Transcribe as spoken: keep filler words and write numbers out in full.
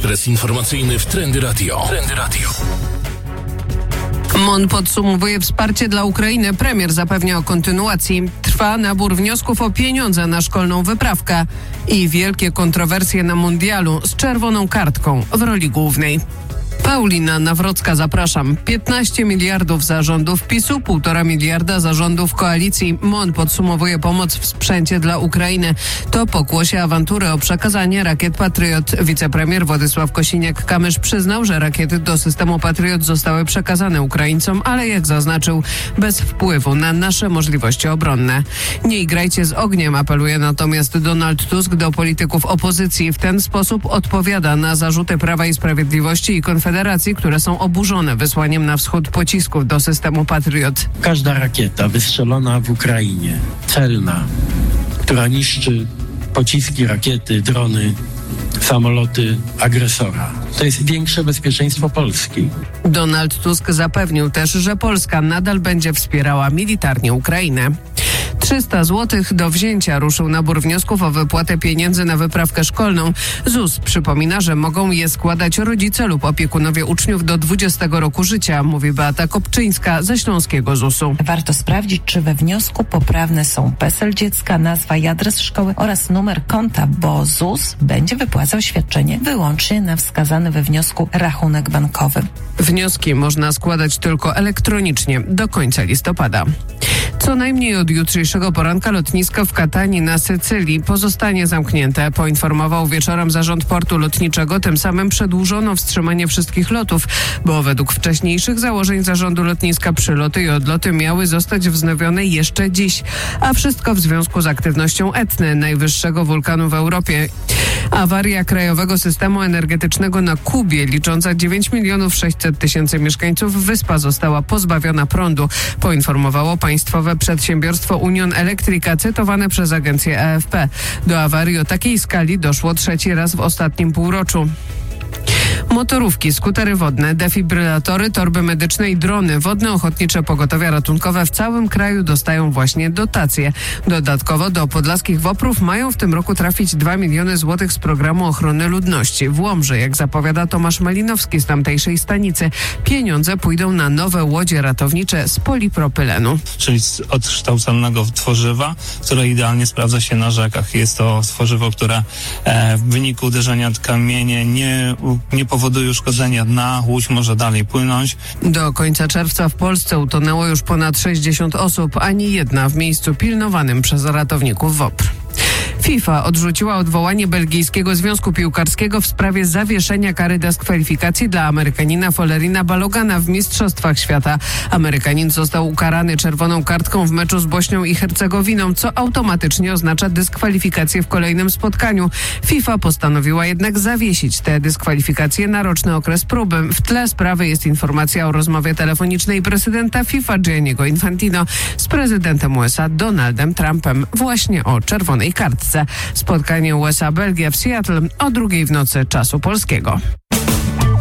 Ekspres informacyjny w Trendy Radio. Trendy Radio. M O N podsumowuje wsparcie dla Ukrainy. Premier zapewnia o kontynuacji. Trwa nabór wniosków o pieniądze na szkolną wyprawkę. I wielkie kontrowersje na mundialu z czerwoną kartką w roli głównej. Paulina Nawrocka, zapraszam. piętnaście miliardów za rządów PiSu, półtora miliarda za rządów koalicji. M O N podsumowuje pomoc w sprzęcie dla Ukrainy. To pokłosie awantury o przekazanie rakiet Patriot. Wicepremier Władysław Kosiniak-Kamysz przyznał, że rakiety do systemu Patriot zostały przekazane Ukraińcom, ale jak zaznaczył, bez wpływu na nasze możliwości obronne. Nie igrajcie z ogniem, apeluje natomiast Donald Tusk do polityków opozycji. W ten sposób odpowiada na zarzuty Prawa i Sprawiedliwości i Konfederacji, które są oburzone wysłaniem na wschód pocisków do systemu Patriot. Każda rakieta wystrzelona w Ukrainie, celna, która niszczy pociski, rakiety, drony, samoloty agresora, to jest większe bezpieczeństwo Polski. Donald Tusk zapewnił też, że Polska nadal będzie wspierała militarnie Ukrainę. trzysta złotych do wzięcia ruszył nabór wniosków o wypłatę pieniędzy na wyprawkę szkolną. Z U S przypomina, że mogą je składać rodzice lub opiekunowie uczniów do dwudziestego roku życia, mówi Beata Kopczyńska ze Śląskiego Z U S u. Warto sprawdzić, czy we wniosku poprawne są PESEL dziecka, nazwa i adres szkoły oraz numer konta, bo Z U S będzie wypłacał świadczenie wyłącznie na wskazany we wniosku rachunek bankowy. Wnioski można składać tylko elektronicznie do końca listopada. Co najmniej od jutrzejszego poranka lotnisko w Katani na Sycylii pozostanie zamknięte, poinformował wieczorem zarząd portu lotniczego. Tym samym przedłużono wstrzymanie wszystkich lotów, bo według wcześniejszych założeń zarządu lotniska przyloty i odloty miały zostać wznowione jeszcze dziś, a wszystko w związku z aktywnością Etny, najwyższego wulkanu w Europie. Awaria krajowego systemu energetycznego na Kubie, licząca dziewięć milionów sześćset tysięcy mieszkańców, wyspa została pozbawiona prądu, poinformowało państwowe przedsiębiorstwo Union Electrica, cytowane przez agencję A F P. Do awarii o takiej skali doszło trzeci raz w ostatnim półroczu. Motorówki, skutery wodne, defibrylatory, torby medyczne i drony, wodne ochotnicze pogotowia ratunkowe w całym kraju dostają właśnie dotacje. Dodatkowo do podlaskich WOPR-ów mają w tym roku trafić dwa miliony złotych z programu ochrony ludności. W Łomży, jak zapowiada Tomasz Malinowski z tamtejszej stanicy, pieniądze pójdą na nowe łodzie ratownicze z polipropylenu. Czyli z odkształconego tworzywa, które idealnie sprawdza się na rzekach. Jest to tworzywo, które e, w wyniku uderzenia w kamienie nie, nie powoduje uszkodzenia dna, łódź może dalej płynąć. Do końca czerwca w Polsce utonęło już ponad sześćdziesiąt osób, ani jedna w miejscu pilnowanym przez ratowników WOPR. FIFA odrzuciła odwołanie belgijskiego Związku Piłkarskiego w sprawie zawieszenia kary dyskwalifikacji dla Amerykanina Follerina Balogana w Mistrzostwach Świata. Amerykanin został ukarany czerwoną kartką w meczu z Bośnią i Hercegowiną, co automatycznie oznacza dyskwalifikację w kolejnym spotkaniu. FIFA postanowiła jednak zawiesić te dyskwalifikacje na roczny okres próby. W tle sprawy jest informacja o rozmowie telefonicznej prezydenta FIFA Gianniego Infantino z prezydentem U S A Donaldem Trumpem właśnie o czerwonej kartce. Spotkanie U S A Belgia w Seattle o drugiej w nocy czasu polskiego.